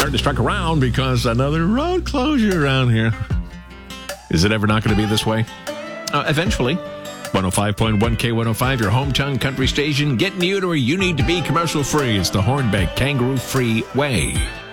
starting to strike around because another road closure around here. Is it ever not going to be this way? Eventually. 105.1 K105, your hometown country station, getting you to where you need to be commercial free. It's the Hornbeck Kangaroo Free Way.